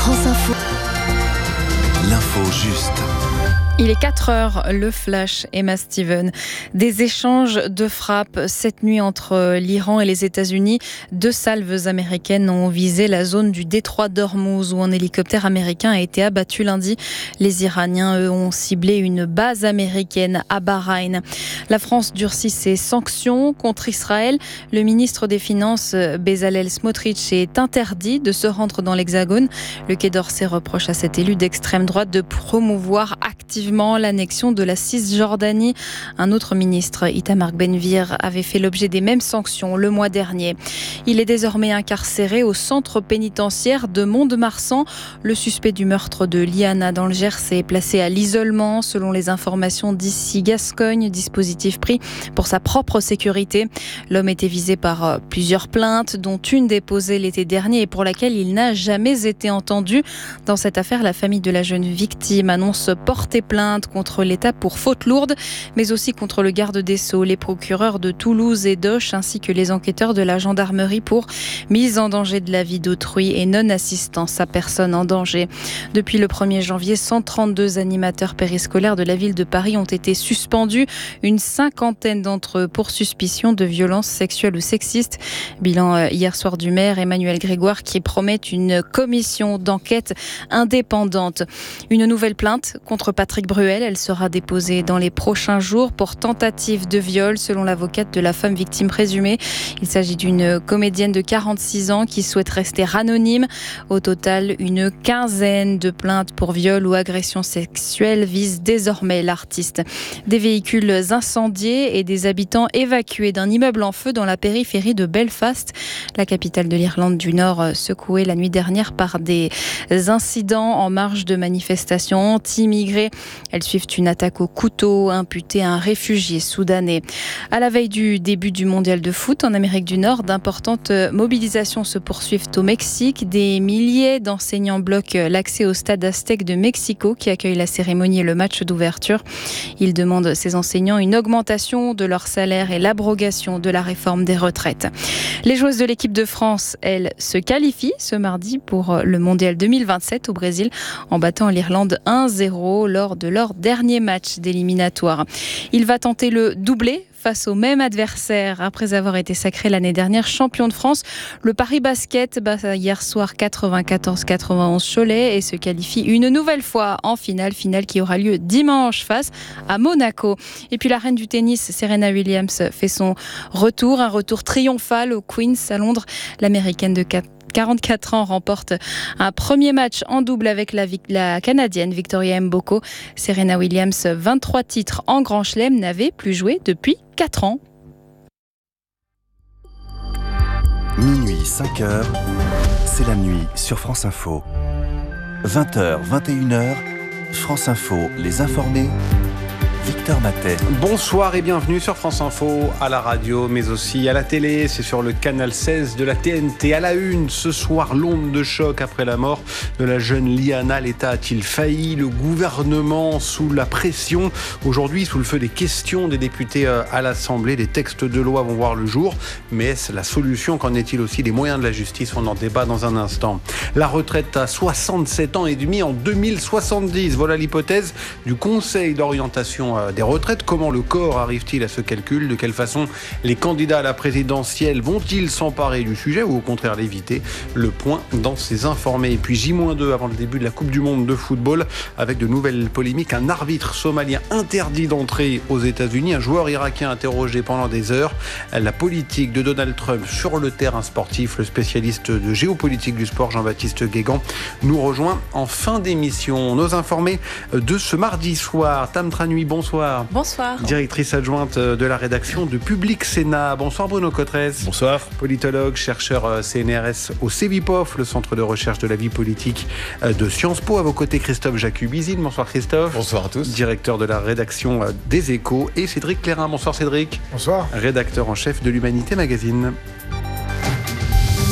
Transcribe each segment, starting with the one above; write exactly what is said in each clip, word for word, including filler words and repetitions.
France Info. L'info juste. Il est quatre heures, le flash, Emma Steven. Des échanges de frappes cette nuit entre l'Iran et les États-Unis. Deux salves américaines ont visé la zone du détroit d'Ormuz où un hélicoptère américain a été abattu lundi. Les Iraniens, eux, ont ciblé une base américaine à Bahreïn. La France durcit ses sanctions contre Israël. Le ministre des Finances, Bezalel Smotrich, est interdit de se rendre dans l'Hexagone. Le Quai d'Orsay reproche à cet élu d'extrême droite de promouvoir activement l'annexion de la Cisjordanie. Un autre ministre, Itamar Ben-Gvir, avait fait l'objet des mêmes sanctions le mois dernier. Il est désormais incarcéré au centre pénitentiaire de Mont-de-Marsan. Le suspect du meurtre de Liana dans le Gers est placé à l'isolement selon les informations d'Ici Gascogne, dispositif pris pour sa propre sécurité. L'homme était visé par plusieurs plaintes, dont une déposée l'été dernier et pour laquelle il n'a jamais été entendu. Dans cette affaire, la famille de la jeune victime annonce porter plainte contre l'État pour faute lourde, mais aussi contre le garde des Sceaux, les procureurs de Toulouse et d'Auch, ainsi que les enquêteurs de la gendarmerie pour mise en danger de la vie d'autrui et non-assistance à personne en danger. Depuis le premier janvier, cent trente-deux animateurs périscolaires de la ville de Paris ont été suspendus, une cinquantaine d'entre eux pour suspicion de violences sexuelles ou sexistes. Bilan hier soir du maire Emmanuel Grégoire qui promet une commission d'enquête indépendante. Une nouvelle plainte contre Patrick Bruel, elle sera déposée dans les prochains jours pour tentative de viol selon l'avocate de la femme victime présumée. Il s'agit d'une comédienne de quarante-six ans qui souhaite rester anonyme. Au total, une quinzaine de plaintes pour viol ou agression sexuelle visent désormais l'artiste. Des véhicules incendiés et des habitants évacués d'un immeuble en feu dans la périphérie de Belfast, la capitale de l'Irlande du Nord, secouée la nuit dernière par des incidents en marge de manifestations anti-immigrés. Elles suivent une attaque au couteau imputée à un réfugié soudanais. À la veille du début du mondial de foot en Amérique du Nord, d'importantes mobilisations se poursuivent au Mexique. Des milliers d'enseignants bloquent l'accès au stade Aztec de Mexico qui accueille la cérémonie et le match d'ouverture. Ils demandent, ces enseignants, une augmentation de leur salaire et l'abrogation de la réforme des retraites. Les joueuses de l'équipe de France, elles, se qualifient ce mardi pour le mondial deux mille vingt-sept au Brésil en battant l'Irlande un zéro lors de leur dernier match d'éliminatoire. Il va tenter le doublé face au même adversaire après avoir été sacré l'année dernière champion de France. Le Paris Basket bat hier soir quatre-vingt-quatorze à quatre-vingt-onze Cholet et se qualifie une nouvelle fois en finale, finale qui aura lieu dimanche face à Monaco. Et puis la reine du tennis, Serena Williams, fait son retour, un retour triomphal au Queen's à Londres. L'américaine de quarante-quatre ans remporte un premier match en double avec la, la Canadienne Victoria Mboko. Serena Williams, vingt-trois titres en Grand Chelem, n'avait plus joué depuis quatre ans. Minuit, cinq heures, c'est la nuit sur France Info. vingt heures, vingt et une heures, France Info, les informés. Victor Matet. Bonsoir et bienvenue sur France Info, à la radio mais aussi à la télé. C'est sur le canal seize de la T N T. À la une, ce soir, l'onde de choc après la mort de la jeune Liana. L'État a-t-il failli? Le gouvernement sous la pression. Aujourd'hui, sous le feu des questions des députés à l'Assemblée, des textes de loi vont voir le jour. Mais est-ce la solution? Qu'en est-il aussi des moyens de la justice? On en débat dans un instant. La retraite à soixante-sept ans et demi en deux mille soixante-dix. Voilà l'hypothèse du Conseil d'orientation des retraites. Comment le corps arrive-t-il à ce calcul? De quelle façon les candidats à la présidentielle vont-ils s'emparer du sujet ou au contraire l'éviter? Le point dans ces informés. Et puis J deux avant le début de la Coupe du Monde de football avec de nouvelles polémiques. Un arbitre somalien interdit d'entrer aux États-Unis. Un joueur irakien interrogé pendant des heures. La politique de Donald Trump sur le terrain sportif. Le spécialiste de géopolitique du sport Jean-Baptiste Guégan nous rejoint en fin d'émission. Nos informés de ce mardi soir. Tam Tranui, bonsoir. Bonsoir. Directrice adjointe de la rédaction de Public Sénat. Bonsoir Bruno Cotresse. Bonsoir. Politologue, chercheur C N R S au CEVIPOF, le Centre de recherche de la vie politique de Sciences Po. À vos côtés, Christophe Jacubizine. Bonsoir Christophe. Bonsoir à tous. Directeur de la rédaction des Échos. Et Cédric Clairin. Bonsoir Cédric. Bonsoir. Rédacteur en chef de l'Humanité Magazine.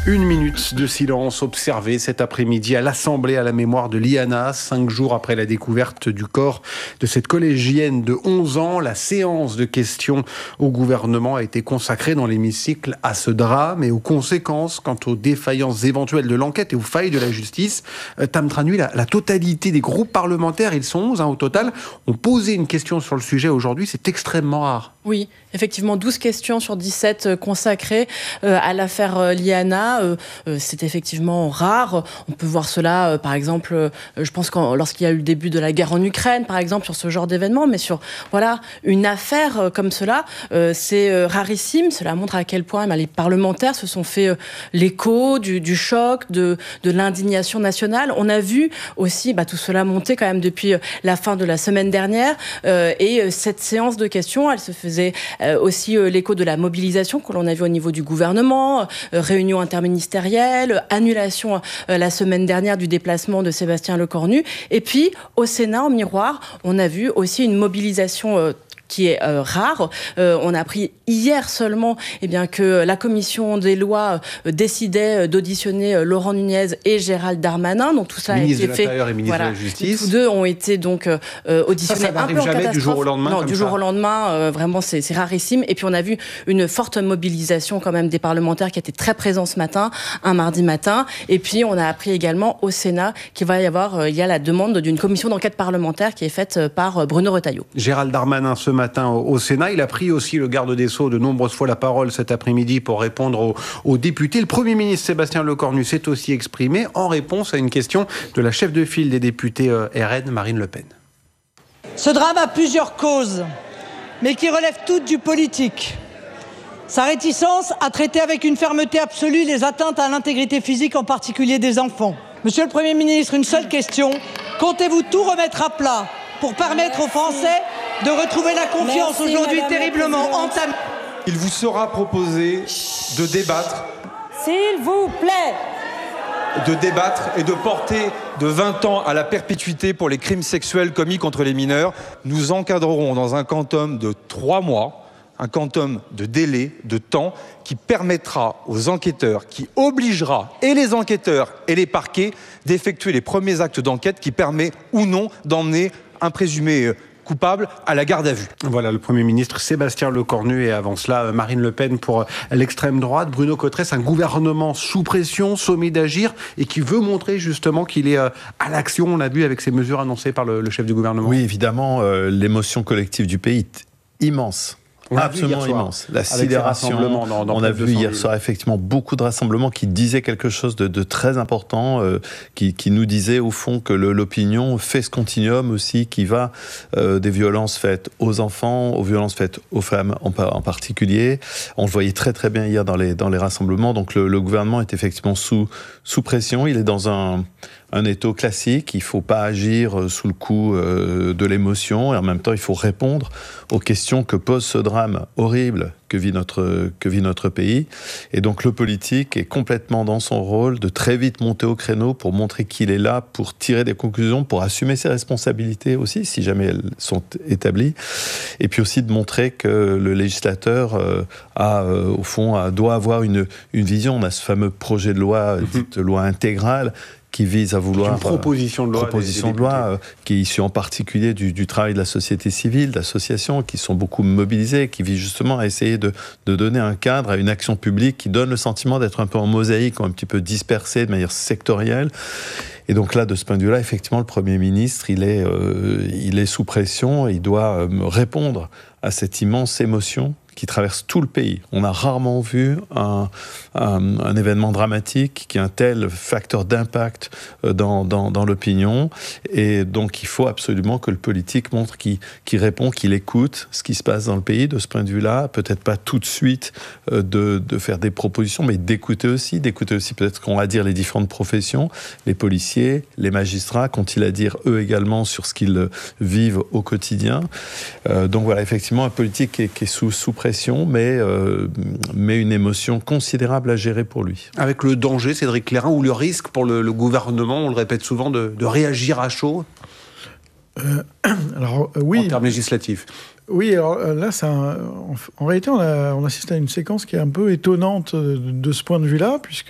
Une minute de silence observé cet après-midi à l'Assemblée à la mémoire de Liana, cinq jours après la découverte du corps de cette collégienne de onze ans. La séance de questions au gouvernement a été consacrée dans l'hémicycle à ce drame et aux conséquences quant aux défaillances éventuelles de l'enquête et aux failles de la justice. Euh, Tam Tranui, la, la totalité des groupes parlementaires, ils sont onze hein, au total, ont posé une question sur le sujet aujourd'hui. C'est extrêmement rare. Oui, effectivement, douze questions sur dix-sept consacrées euh, à l'affaire euh, Liana. Euh, euh, c'est effectivement rare. On peut voir cela, euh, par exemple, euh, je pense que lorsqu'il y a eu le début de la guerre en Ukraine, par exemple, sur ce genre d'événement, mais sur voilà une affaire euh, comme cela, euh, c'est euh, rarissime. Cela montre à quel point bah, les parlementaires se sont fait euh, l'écho du, du choc, de, de l'indignation nationale. On a vu aussi bah, tout cela monter quand même depuis euh, la fin de la semaine dernière. Euh, et euh, cette séance de questions, elle se faisait aussi l'écho de la mobilisation que l'on a vu au niveau du gouvernement, réunion interministérielle, annulation la semaine dernière du déplacement de Sébastien Lecornu. Et puis, au Sénat, en miroir, on a vu aussi une mobilisation qui est euh, rare. Euh, on a appris hier seulement eh bien, que la commission des lois euh, décidait d'auditionner euh, Laurent Nunez et Gérald Darmanin. Donc tout ça ministre a été fait. Ministre de l'Intérieur et ministre voilà. de la Justice. Tous deux ont été donc euh, auditionnés. Ça, ça n'arrive jamais du jour au lendemain. Non, comme du ça. jour au lendemain, euh, vraiment c'est, c'est rarissime. Et puis on a vu une forte mobilisation quand même des parlementaires qui étaient très présents ce matin, un mardi matin. Et puis on a appris également au Sénat qu'il va y avoir, euh, il y a la demande d'une commission d'enquête parlementaire qui est faite euh, par euh, Bruno Retailleau. Gérald Darmanin ce matin au, au Sénat. Il a pris aussi le garde des Sceaux de nombreuses fois la parole cet après-midi pour répondre aux, aux députés. Le Premier ministre Sébastien Lecornu s'est aussi exprimé en réponse à une question de la chef de file des députés R N, Marine Le Pen. Ce drame a plusieurs causes, mais qui relèvent toutes du politique. Sa réticence à traiter avec une fermeté absolue les atteintes à l'intégrité physique, en particulier des enfants. Monsieur le Premier ministre, une seule question. Comptez-vous tout remettre à plat pour permettre aux Français de retrouver la confiance Merci, aujourd'hui terriblement entamée? Il vous sera proposé de débattre. S'il vous plaît. De débattre et de porter de vingt ans à la perpétuité pour les crimes sexuels commis contre les mineurs. Nous encadrerons dans un quantum de trois mois, un quantum de délai, de temps, qui permettra aux enquêteurs, qui obligera et les enquêteurs et les parquets d'effectuer les premiers actes d'enquête qui permet ou non d'emmener un présumé coupable à la garde à vue. Voilà le Premier ministre Sébastien Lecornu et avant cela Marine Le Pen pour l'extrême droite. Bruno Cotresse, un gouvernement sous pression, sommé d'agir et qui veut montrer justement qu'il est à l'action, on l'a vu avec ces mesures annoncées par le, le chef du gouvernement. Oui, évidemment, euh, l'émotion collective du pays est immense. On absolument immense. La sidération. Dans, dans on a vu hier soir effectivement beaucoup de rassemblements qui disaient quelque chose de, de très important, euh, qui, qui nous disaient au fond que le, l'opinion fait ce continuum aussi qui va euh, des violences faites aux enfants, aux violences faites aux femmes en, en particulier. On le voyait très très bien hier dans les, dans les rassemblements. Donc le, le gouvernement est effectivement sous, sous pression. Il est dans un... un étau classique, il ne faut pas agir sous le coup de l'émotion et en même temps il faut répondre aux questions que pose ce drame horrible que vit notre, que vit notre pays. Et donc le politique est complètement dans son rôle de très vite monter au créneau pour montrer qu'il est là, pour tirer des conclusions, pour assumer ses responsabilités aussi, si jamais elles sont établies. Et puis aussi de montrer que le législateur a, au fond, a, doit avoir une, une vision. On a ce fameux projet de loi, dite loi intégrale, qui vise à vouloir... Une proposition de loi. Proposition de loi euh, qui est issue en particulier du, du travail de la société civile, d'associations qui sont beaucoup mobilisées, qui vise justement à essayer de, de donner un cadre à une action publique qui donne le sentiment d'être un peu en mosaïque, ou un petit peu dispersée de manière sectorielle. Et donc là, de ce point de vue-là, effectivement, le Premier ministre, il est, euh, il est sous pression, et il doit euh, répondre à cette immense émotion qui traverse tout le pays. On a rarement vu un, un, un événement dramatique qui a un tel facteur d'impact dans, dans, dans l'opinion. Et donc, il faut absolument que le politique montre qu'il, qu'il répond, qu'il écoute ce qui se passe dans le pays. De ce point de vue-là, peut-être pas tout de suite de, de faire des propositions, mais d'écouter aussi, d'écouter aussi peut-être ce qu'ont à dire les différentes professions, les policiers, les magistrats, qu'ont-ils à dire eux également sur ce qu'ils vivent au quotidien. Euh, donc voilà, effectivement, un politique qui est, qui est sous, sous pression, mais, euh, mais une émotion considérable à gérer pour lui. Avec le danger, Cédric Clairin, ou le risque pour le, le gouvernement, on le répète souvent, de, de réagir à chaud euh, alors, euh, oui. En termes législatifs. Oui, alors là, c'est un... en réalité, on, a... on assiste à une séquence qui est un peu étonnante de ce point de vue-là, puisque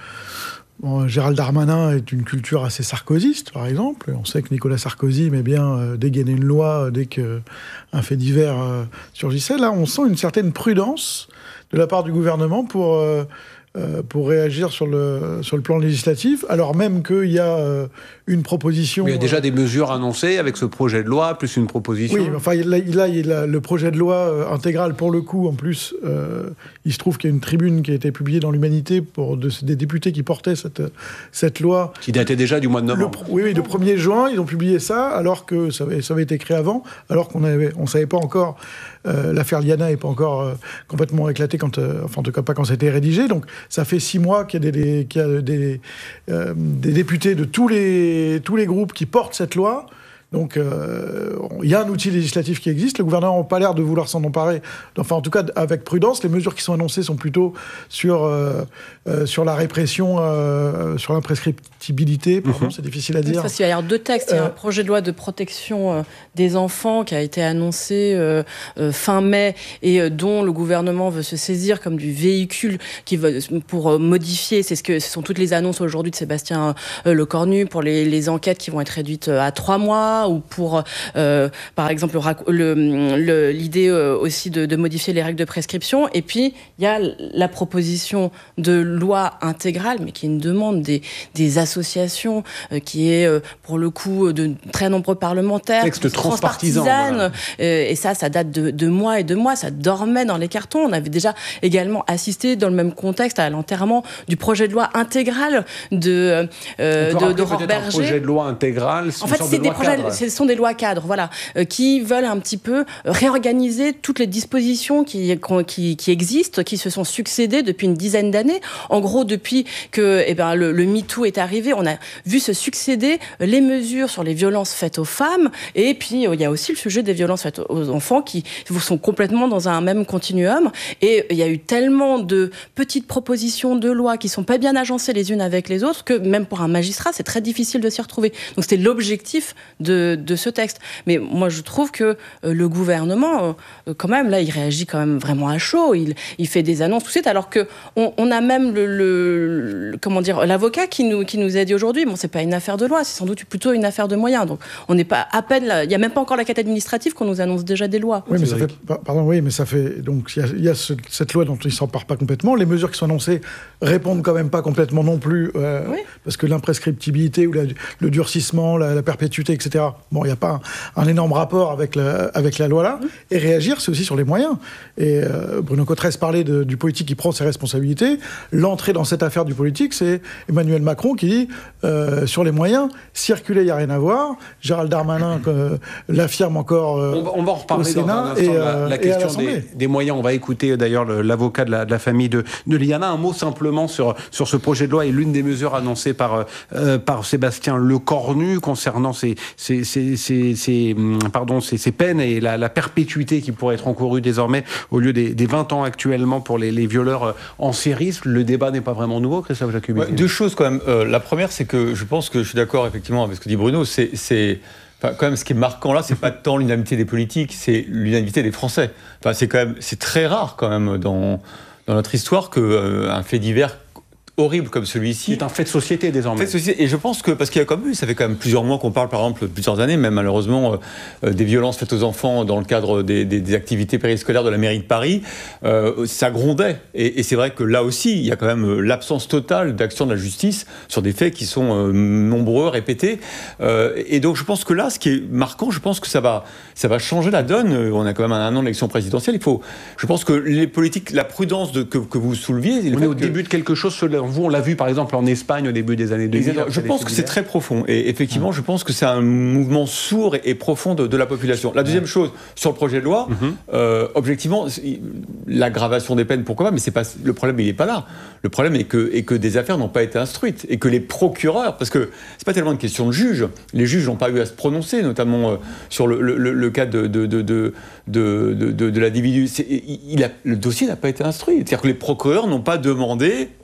bon, Gérald Darmanin est une culture assez sarkozyste, par exemple. On sait que Nicolas Sarkozy aimait bien euh, dégainer une loi dès qu'un fait divers euh, surgissait. Là, on sent une certaine prudence de la part du gouvernement pour... Euh, Euh, pour réagir sur le, sur le plan législatif, alors même qu'il y a euh, une proposition... Il y a déjà euh, des mesures annoncées avec ce projet de loi, plus une proposition. Oui, enfin, là, là il y a le projet de loi euh, intégral, pour le coup, en plus, euh, il se trouve qu'il y a une tribune qui a été publiée dans l'Humanité pour de, des députés qui portaient cette, cette loi. Qui datait déjà du mois de novembre. Le, oui, oui, le premier juin, ils ont publié ça, alors que ça avait, ça avait été créé avant, alors qu'on ne on savait pas encore... Euh, l'affaire Liana n'est pas encore euh, complètement éclatée, quand, euh, enfin en tout cas pas quand c'était rédigé. Donc ça fait six mois qu'il y a des, des, qu'il y a des, euh, des députés de tous les, tous les groupes qui portent cette loi. Donc, euh, il y a un outil législatif qui existe. Le gouvernement n'a pas l'air de vouloir s'en emparer. Enfin, en tout cas, avec prudence. Les mesures qui sont annoncées sont plutôt sur, euh, euh, sur la répression, euh, sur l'imprescriptibilité. Pardon, mmh. C'est difficile à dire. Parce qu'il y a deux textes. Il y a un projet de loi de protection euh, des enfants qui a été annoncé euh, euh, fin mai et euh, dont le gouvernement veut se saisir comme du véhicule qui veut, pour euh, modifier. C'est ce que ce sont toutes les annonces aujourd'hui de Sébastien euh, Lecornu pour les, les enquêtes qui vont être réduites à trois mois. Ou pour, euh, par exemple, le, le, l'idée euh, aussi de, de modifier les règles de prescription. Et puis, il y a la proposition de loi intégrale, mais qui est une demande des, des associations, euh, qui est, euh, pour le coup, de très nombreux parlementaires. Texte transpartisan. Voilà. Euh, et ça, ça date de, de mois et de mois. Ça dormait dans les cartons. On avait déjà également assisté, dans le même contexte, à l'enterrement du projet de loi intégral de, euh, de, d'Aurore Berger. Un projet de loi intégral, en fait, c'est des projets... Ce sont des lois cadres, voilà, euh, qui veulent un petit peu réorganiser toutes les dispositions qui, qui, qui existent, qui se sont succédées depuis une dizaine d'années. En gros, depuis que eh ben, le, le MeToo est arrivé, on a vu se succéder les mesures sur les violences faites aux femmes, et puis euh, il y a aussi le sujet des violences faites aux enfants qui sont complètement dans un même continuum. Et il y a eu tellement de petites propositions de loi qui sont pas bien agencées les unes avec les autres que même pour un magistrat, c'est très difficile de s'y retrouver. Donc c'était l'objectif de De, de ce texte. Mais moi, je trouve que euh, le gouvernement, euh, quand même, là, il réagit quand même vraiment à chaud. Il, il fait des annonces tout de suite, alors que on, on a même le, le, le comment dire, l'avocat qui nous qui nous a dit aujourd'hui, bon, c'est pas une affaire de loi, c'est sans doute plutôt une affaire de moyens. Donc, on n'est pas à peine là. Il y a même pas encore la quête administrative qu'on nous annonce déjà des lois. Oui, mais ça fait, pardon, oui, mais ça fait donc il y a, il y a ce, cette loi dont il s'empare pas complètement. Les mesures qui sont annoncées répondent quand même pas complètement non plus, euh, oui. Parce que l'imprescriptibilité ou la, le durcissement, la, la perpétuité, et cetera. Bon, il n'y a pas un, un énorme rapport avec la, avec la loi là. Mmh. Et réagir, c'est aussi sur les moyens. Et euh, Bruno Cotresse parlait de, du politique qui prend ses responsabilités. L'entrée dans cette affaire du politique, c'est Emmanuel Macron qui dit euh, sur les moyens, circuler, il n'y a rien à voir. Gérald Darmanin euh, l'affirme encore euh, on, va, on va en reparler au Sénat dans un instant, et, la, la euh, question des, des moyens. On va écouter d'ailleurs le, l'avocat de la, de la famille de, de Liana. Un mot simplement sur, sur ce projet de loi et l'une des mesures annoncées par, euh, par Sébastien Lecornu concernant ces, ces, ces, ces, ces, pardon, ces, ces peines et la, la perpétuité qui pourrait être encourue désormais au lieu des, des vingt ans actuellement pour les, les violeurs en série. Le débat n'est pas vraiment nouveau, Christophe Jacobi. Ouais, deux choses quand même. Euh, la première, c'est que je pense que je suis d'accord effectivement avec ce que dit Bruno. C'est, c'est... Enfin, quand même, ce qui est marquant là, c'est pas tant l'unanimité des politiques, c'est l'unanimité des Français. Enfin, c'est quand même, c'est très rare quand même dans dans notre histoire que euh, un fait divers horrible comme celui-ci. C'est un fait de société désormais. Fait de société. Et je pense que, parce qu'il y a comme eu, ça fait quand même plusieurs mois qu'on parle, par exemple, plusieurs années, même malheureusement, euh, des violences faites aux enfants dans le cadre des, des, des activités périscolaires de la mairie de Paris. Euh, ça grondait. Et, et c'est vrai que là aussi, il y a quand même l'absence totale d'action de la justice sur des faits qui sont euh, nombreux, répétés. Euh, et donc je pense que là, ce qui est marquant, je pense que ça va, ça va changer la donne. On a quand même un an d'élection présidentielle. Il faut, je pense que les politiques, la prudence de, que, que vous souleviez... On est au que, début de quelque chose sur vous, on l'a vu par exemple en Espagne au début des années deux mille. Je pense que c'est très profond. Et effectivement, mmh. je pense que c'est un mouvement sourd et profond de, de la population. La deuxième mmh. chose, sur le projet de loi, mmh. euh, objectivement, l'aggravation des peines, pourquoi pas, mais c'est pas, le problème, il n'est pas là. Le problème est que, est que des affaires n'ont pas été instruites et que les procureurs, parce que c'est pas tellement une question de juge, les juges n'ont pas eu à se prononcer, notamment euh, sur le, le, le cas de, de, de, de, de, de, de, de l'individu. C'est, il a, le dossier n'a pas été instruit. C'est-à-dire que les procureurs n'ont pas demandé aux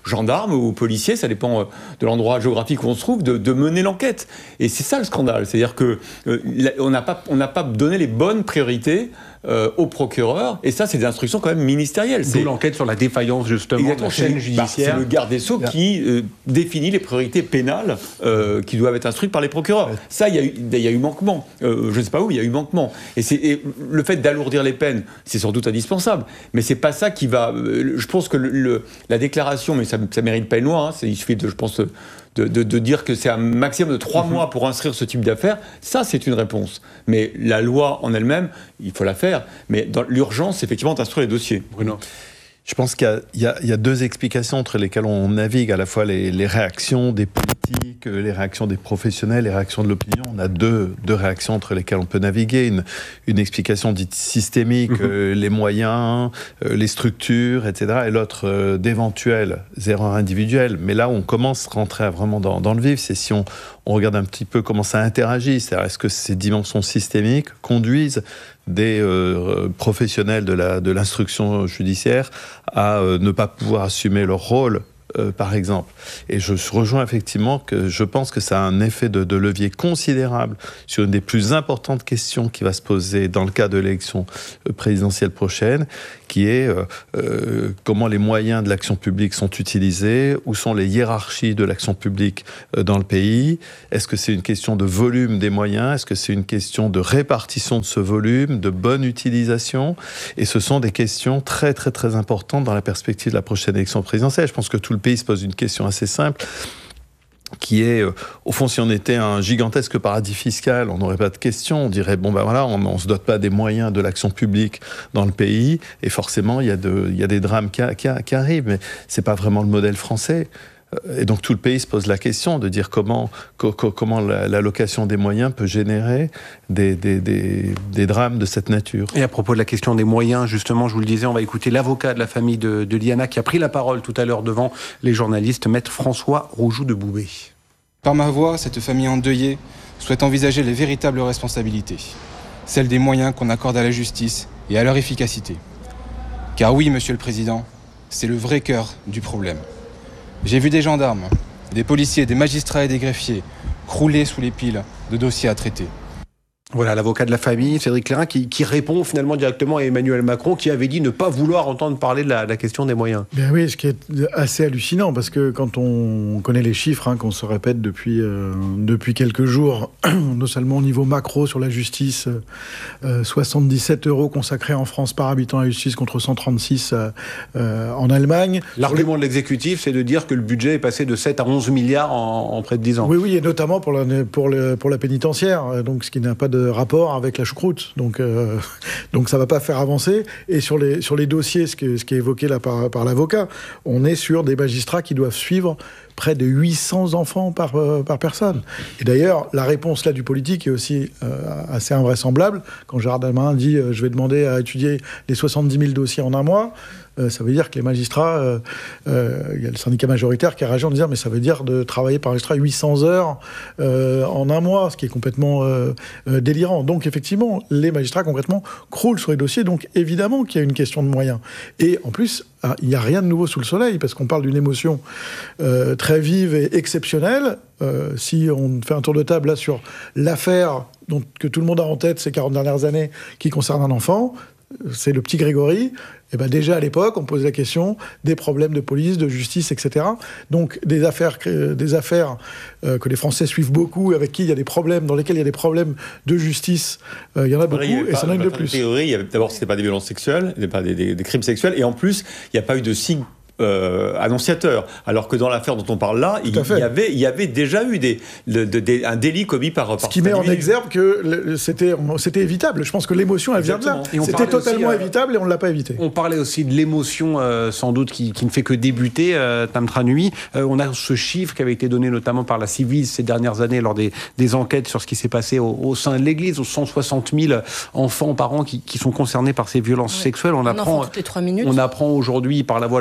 gendarmes ou aux policiers, ça dépend de l'endroit géographique où on se trouve, de, de mener l'enquête. Et c'est ça le scandale, c'est-à-dire que euh, on n'a pas, on n'a pas donné les bonnes priorités Euh, au procureur, et ça c'est des instructions quand même ministérielles. C'est l'enquête sur la défaillance justement Exactement, de la chaîne bah, judiciaire. C'est le garde des Sceaux qui euh, définit les priorités pénales euh, qui doivent être instruites par les procureurs. Ça, il y a eu, il y a eu manquement. Euh, je ne sais pas où, il y a eu manquement. Et, c'est, et le fait d'alourdir les peines, c'est sans doute indispensable, mais c'est pas ça qui va... Euh, je pense que le, le, la déclaration, mais ça ne mérite pas une loi, hein, c'est, il suffit de, je pense... De, de, de dire que c'est un maximum de trois mmh. mois pour instruire ce type d'affaires, ça c'est une réponse. Mais la loi en elle-même, il faut la faire. Mais dans l'urgence, c'est effectivement d'instruire les dossiers. Bruno. Je pense qu'il y a, il y a, il y a deux explications entre lesquelles on navigue, à la fois les, les réactions des politiques, les réactions des professionnels, les réactions de l'opinion. On a deux, deux réactions entre lesquelles on peut naviguer. Une, une explication dite systémique, mmh. euh, les moyens, euh, les structures, et cetera. Et l'autre, euh, d'éventuelles erreurs individuelles. Mais là où on commence à rentrer vraiment dans, dans le vif, c'est si on, on regarde un petit peu comment ça interagit. C'est-à-dire, est-ce que ces dimensions systémiques conduisent des euh, professionnels de, la, de l'instruction judiciaire à euh, ne pas pouvoir assumer leur rôle, euh, par exemple. Et je rejoins effectivement que je pense que ça a un effet de, de levier considérable sur une des plus importantes questions qui va se poser dans le cas de l'élection présidentielle prochaine, qui est euh, euh, comment les moyens de l'action publique sont utilisés, où sont les hiérarchies de l'action publique euh, dans le pays. Est-ce que c'est une question de volume des moyens? Est-ce que c'est une question de répartition de ce volume, de bonne utilisation? Et ce sont des questions très très très importantes dans la perspective de la prochaine élection présidentielle. Je pense que tout le pays se pose une question assez simple, qui est, euh, au fond, si on était un gigantesque paradis fiscal, on n'aurait pas de question. On dirait, bon ben voilà, on ne se dote pas des moyens de l'action publique dans le pays, et forcément, il y a, de, il y a des drames qui, qui, qui arrivent, mais ce n'est pas vraiment le modèle français. Et donc tout le pays se pose la question de dire comment, co- comment l'allocation des moyens peut générer des, des, des, des drames de cette nature. Et à propos de la question des moyens, justement, je vous le disais, on va écouter l'avocat de la famille de, de Liana qui a pris la parole tout à l'heure devant les journalistes, maître François Roujoux de Boubé. Par ma voix, cette famille endeuillée souhaite envisager les véritables responsabilités, celles des moyens qu'on accorde à la justice et à leur efficacité. Car oui, Monsieur le Président, c'est le vrai cœur du problème. J'ai vu des gendarmes, des policiers, des magistrats et des greffiers crouler sous les piles de dossiers à traiter. Voilà, l'avocat de la famille, Cédric Clairin, qui, qui répond finalement directement à Emmanuel Macron, qui avait dit ne pas vouloir entendre parler de la, de la question des moyens. Bien oui, ce qui est assez hallucinant, parce que quand on connaît les chiffres, hein, qu'on se répète depuis, euh, depuis quelques jours, non seulement au niveau macro sur la justice, euh, soixante-dix-sept euros consacrés en France par habitant à la justice contre cent trente-six euh, euh, en Allemagne. L'argument les... de l'exécutif, c'est de dire que le budget est passé de sept à onze milliards en, en près de dix ans. Oui, oui, et notamment pour la, pour le, pour la pénitentiaire, donc ce qui n'a pas de rapport avec la choucroute, donc euh, donc ça va pas faire avancer. Et sur les sur les dossiers, ce qui ce qui est évoqué là par par l'avocat, on est sur des magistrats qui doivent suivre près de huit cents enfants par euh, par personne. Et d'ailleurs, la réponse là du politique est aussi euh, assez invraisemblable. Quand Gérald Darmanin dit euh, je vais demander à étudier les soixante-dix mille dossiers en un mois. Euh, ça veut dire que les magistrats, euh, euh, il y a le syndicat majoritaire qui a réagi en disant mais ça veut dire de travailler par magistrat huit cents heures euh, en un mois, ce qui est complètement euh, euh, délirant. Donc effectivement, les magistrats concrètement croulent sur les dossiers, donc évidemment qu'il y a une question de moyens. Et en plus, ah, il n'y a rien de nouveau sous le soleil, parce qu'on parle d'une émotion euh, très vive et exceptionnelle. Euh, si on fait un tour de table là sur l'affaire dont, que tout le monde a en tête ces quarante dernières années qui concerne un enfant, c'est le petit Grégory. Et ben déjà à l'époque, on pose la question des problèmes de police, de justice, et cetera. Donc des affaires, des affaires euh, que les Français suivent beaucoup, avec qui il y a des problèmes, dans lesquels il y a des problèmes de justice. Euh, il y en a beaucoup, et ça en a une de plus. Théorie, d'abord, c'était pas des violences sexuelles, pas des, des, des crimes sexuels, et en plus, il n'y a pas eu de signe Euh, annonciateur, alors que dans l'affaire dont on parle là, il y, avait, il y avait déjà eu des, de, de, de, un délit commis par... par Ce qui met en exergue que le, c'était, c'était évitable. Je pense que l'émotion, elle Exactement. vient de là. C'était totalement aussi, évitable et on ne l'a pas évité. On parlait aussi de l'émotion, euh, sans doute, qui, qui ne fait que débuter, euh, Tamtra Nui. Euh, on a ce chiffre qui avait été donné notamment par la Civis ces dernières années lors des, des enquêtes sur ce qui s'est passé au, au sein de l'Église, aux cent soixante mille enfants par an qui, qui sont concernés par ces violences ouais. sexuelles. On, on apprend, toutes les trois minutes. On apprend aujourd'hui, par la voix de Laurent Nunez,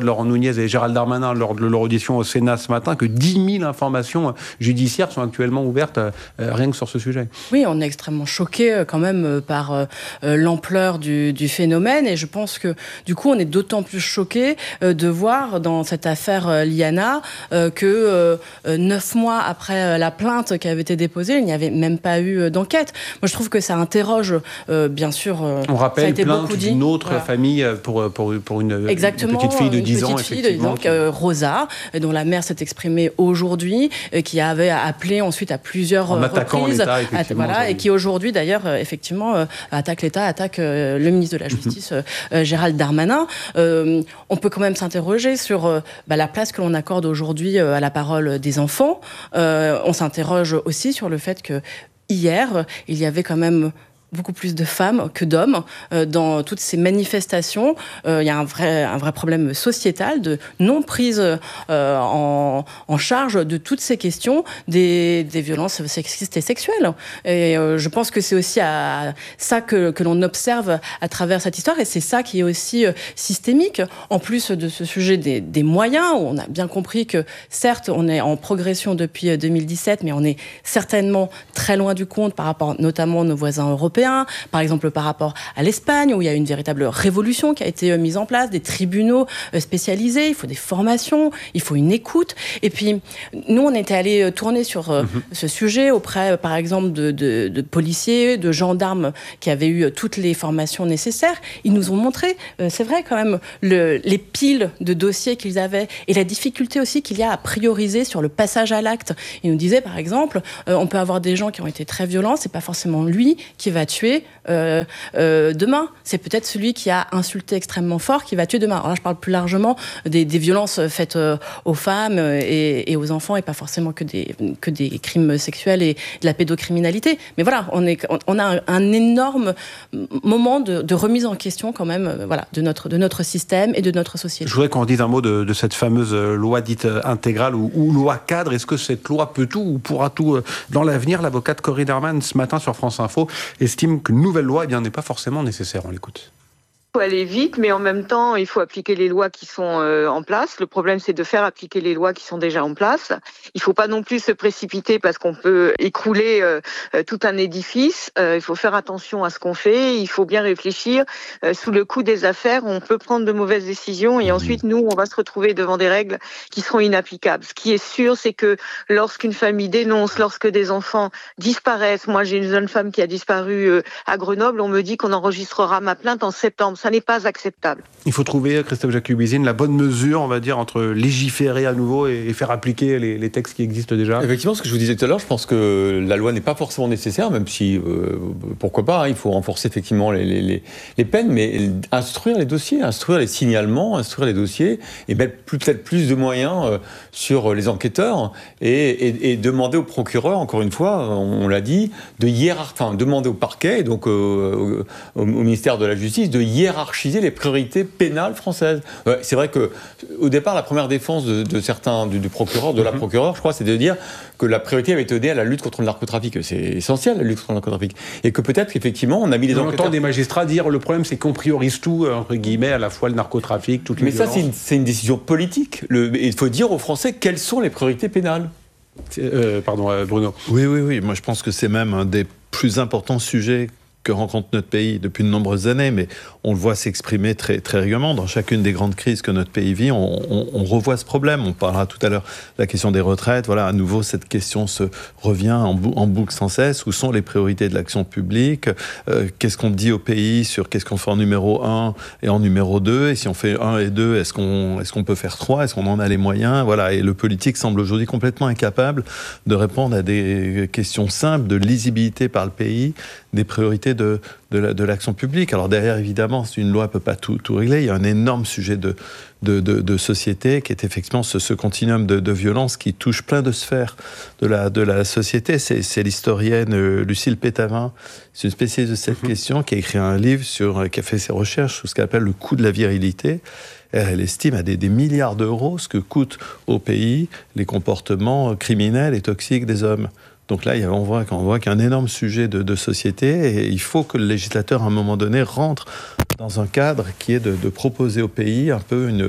Nunez et Gérald Darmanin lors de leur audition au Sénat ce matin, que dix mille informations judiciaires sont actuellement ouvertes euh, rien que sur ce sujet. Oui, on est extrêmement choqués quand même par euh, l'ampleur du, du phénomène, et je pense que du coup on est d'autant plus choqués euh, de voir dans cette affaire euh, Liana euh, que euh, neuf mois après euh, la plainte qui avait été déposée, il n'y avait même pas eu euh, d'enquête. Moi je trouve que ça interroge euh, bien sûr. Euh, on rappelle ça a été plainte dit. d'une autre voilà. famille pour, pour, pour une, Exactement, une petite fille de dix une ans. Petite fille de dix ans, qui... euh, Rosa, dont la mère s'est exprimée aujourd'hui, euh, qui avait appelé ensuite à plusieurs en euh, attaquant reprises, l'État, effectivement, à, voilà, et qui aujourd'hui d'ailleurs euh, effectivement euh, attaque l'État, attaque euh, le ministre de la Justice euh, euh, Gérald Darmanin. Euh, on peut quand même s'interroger sur euh, bah, la place que l'on accorde aujourd'hui euh, à la parole des enfants. Euh, on s'interroge aussi sur le fait que hier il y avait quand même beaucoup plus de femmes que d'hommes euh, dans toutes ces manifestations. Euh, il y a un vrai, un vrai problème sociétal de non-prise euh, en, en charge de toutes ces questions des, des violences sexistes et sexuelles. Et euh, je pense que c'est aussi à ça que, que l'on observe à travers cette histoire, et c'est ça qui est aussi euh, systémique. En plus de ce sujet des, des moyens, où on a bien compris que certes, on est en progression depuis deux mille dix-sept, mais on est certainement très loin du compte par rapport notamment à nos voisins européens. Par exemple, par rapport à l'Espagne, où il y a une véritable révolution qui a été mise en place, des tribunaux spécialisés, il faut des formations, il faut une écoute. Et puis, nous, on était allés tourner sur euh, mm-hmm. ce sujet auprès, par exemple, de, de, de policiers, de gendarmes qui avaient eu toutes les formations nécessaires. Ils nous ont montré, euh, c'est vrai quand même, le, les piles de dossiers qu'ils avaient et la difficulté aussi qu'il y a à prioriser sur le passage à l'acte. Ils nous disaient, par exemple, euh, on peut avoir des gens qui ont été très violents, c'est pas forcément lui qui va tuer euh, euh, demain. C'est peut-être celui qui a insulté extrêmement fort qui va tuer demain. Alors là, je parle plus largement des, des violences faites euh, aux femmes et, et aux enfants, et pas forcément que des, que des crimes sexuels et de la pédocriminalité. Mais voilà, on, est, on, on a un, un énorme moment de, de remise en question quand même euh, voilà, de, notre, de notre système et de notre société. Je voudrais qu'on dise un mot de, de cette fameuse loi dite intégrale ou, ou loi cadre. Est-ce que cette loi peut tout ou pourra tout dans l'avenir? L'avocate Corinne Herman, ce matin sur France Info, estime qu'une nouvelle loi eh bien, n'est pas forcément nécessaire. On l'écoute. Il faut aller vite, mais en même temps, il faut appliquer les lois qui sont euh, en place. Le problème, c'est de faire appliquer les lois qui sont déjà en place. Il ne faut pas non plus se précipiter parce qu'on peut écrouler euh, tout un édifice. Euh, il faut faire attention à ce qu'on fait. Il faut bien réfléchir. Euh, sous le coup des affaires, on peut prendre de mauvaises décisions et ensuite, nous, on va se retrouver devant des règles qui seront inapplicables. Ce qui est sûr, c'est que lorsqu'une famille dénonce, lorsque des enfants disparaissent, moi, j'ai une jeune femme qui a disparu euh, à Grenoble, on me dit qu'on enregistrera ma plainte en septembre. Ça n'est pas acceptable. Il faut trouver, Christophe Jacubizine, la bonne mesure, on va dire, entre légiférer à nouveau et faire appliquer les, les textes qui existent déjà. Effectivement, ce que je vous disais tout à l'heure, je pense que la loi n'est pas forcément nécessaire, même si, euh, pourquoi pas, hein, il faut renforcer effectivement les, les, les peines, mais instruire les dossiers, instruire les signalements, instruire les dossiers, et mettre peut-être plus de moyens euh, sur les enquêteurs, et, et, et demander au procureur, encore une fois, on, on l'a dit, de hiérarchiser, enfin, demander au parquet, donc euh, au, au ministère de la Justice, de hiérarchiser hiérarchiser les priorités pénales françaises. Ouais, c'est vrai qu'au départ, la première défense de, de certains, du, du procureur, de la procureure, je crois, c'est de dire que la priorité avait été donnée à la lutte contre le narcotrafic. C'est essentiel, la lutte contre le narcotrafic. Et que peut-être qu'effectivement, on a mis les enquêteurs... On entend des magistrats dire le problème, c'est qu'on priorise tout, entre guillemets, à la fois le narcotrafic, toutes les Mais violences. ça, c'est une, c'est une décision politique. Le, il faut dire aux Français quelles sont les priorités pénales. Euh, pardon, euh, Bruno. Oui, oui, oui. Moi, je pense que c'est même un des plus importants sujets que rencontre notre pays depuis de nombreuses années, mais on le voit s'exprimer très, très régulièrement. Dans chacune des grandes crises que notre pays vit, on, on, on revoit ce problème. On parlera tout à l'heure de la question des retraites. Voilà, à nouveau, cette question se revient en, bou en boucle sans cesse. Où sont les priorités de l'action publique? euh, Qu'est-ce qu'on dit au pays sur qu'est-ce qu'on fait en numéro un et en numéro deux? Et si on fait un et deux, est-ce qu'on est-ce qu'on peut faire trois? Est-ce qu'on en a les moyens? Voilà. Et le politique semble aujourd'hui complètement incapable de répondre à des questions simples de lisibilité par le pays, des priorités de, de l'action publique. Alors derrière, évidemment, une loi ne peut pas tout, tout régler. Il y a un énorme sujet de, de, de, de société qui est effectivement ce, ce continuum de, de violence qui touche plein de sphères de la, de la société. C'est l'historienne euh, Lucille Pétavin, c'est une spécialiste de cette mmh. question, qui a écrit un livre sur, qui a fait ses recherches sur ce qu'elle appelle le coût de la virilité. Elle estime à des, des milliards d'euros ce que coûtent au pays les comportements criminels et toxiques des hommes. Donc là, on voit, on voit qu'il y a un énorme sujet de, de société et il faut que le législateur, à un moment donné, rentre dans un cadre qui est de, de proposer au pays un peu une,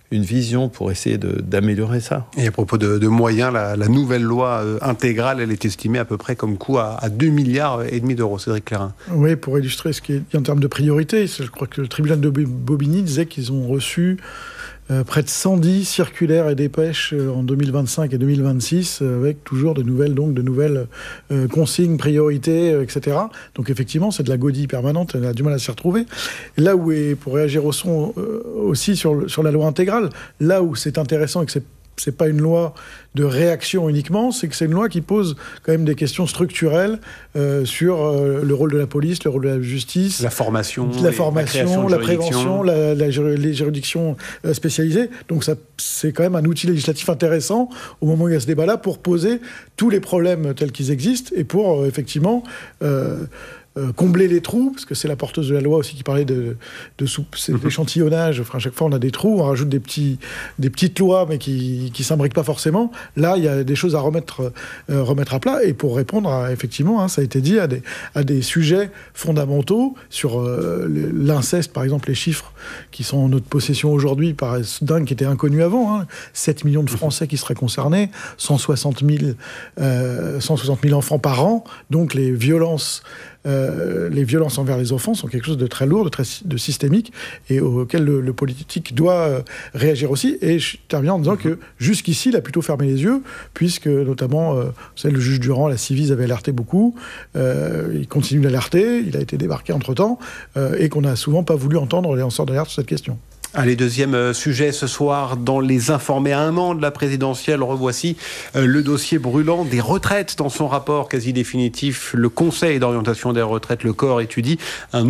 une vision pour essayer de, d'améliorer ça. Et à propos de, de moyens, la, la nouvelle loi euh, intégrale, elle est estimée à peu près comme coût à, à deux milliards et demi d'euros. Cédric Clairin. Oui, pour illustrer ce qui est en termes de priorité, je crois que le tribunal de Bobigny disait qu'ils ont reçu Euh, près de cent dix circulaires et dépêches euh, en deux mille vingt-cinq et deux mille vingt-six, euh, avec toujours de nouvelles, donc, de nouvelles euh, consignes, priorités, euh, et cetera. Donc effectivement, c'est de la godille permanente, on a du mal à s'y retrouver. Là où, est, pour réagir au son euh, aussi sur, sur la loi intégrale, là où c'est intéressant et que c'est c'est pas une loi de réaction uniquement, c'est que c'est une loi qui pose quand même des questions structurelles euh, sur euh, le rôle de la police, le rôle de la justice, la formation, la, formation, la, la prévention, la, la, les juridictions euh, spécialisées. Donc ça, c'est quand même un outil législatif intéressant au moment où il y a ce débat-là pour poser tous les problèmes tels qu'ils existent et pour euh, effectivement euh, Euh, combler les trous, parce que c'est la porteuse de la loi aussi qui parlait de, de soupe, c'est mmh. l'échantillonnage. Enfin, à chaque fois, on a des trous, on rajoute des, petits, des petites lois, mais qui ne s'imbriquent pas forcément. Là, il y a des choses à remettre, euh, remettre à plat, et pour répondre, à, effectivement, hein, ça a été dit, à des, à des sujets fondamentaux sur euh, l'inceste, par exemple, les chiffres qui sont en notre possession aujourd'hui paraissent dingues, qui étaient inconnus avant. Hein. sept millions de Français qui seraient concernés, cent soixante mille enfants par an, donc les violences Euh, les violences envers les enfants sont quelque chose de très lourd, de très de systémique, et auquel le, le politique doit euh, réagir aussi. Et je termine en disant que jusqu'ici, il a plutôt fermé les yeux, puisque notamment, euh, vous savez, le juge Durand, la Civis avait alerté beaucoup, euh, il continue d'alerter, il a été débarqué entre-temps, euh, et qu'on n'a souvent pas voulu entendre les lanceurs d'alerte sur cette question. Allez, deuxième sujet ce soir dans Les Informés. À un an de la présidentielle, revoici le dossier brûlant des retraites. Dans son rapport quasi définitif, le Conseil d'orientation des retraites, le C O R, étudie un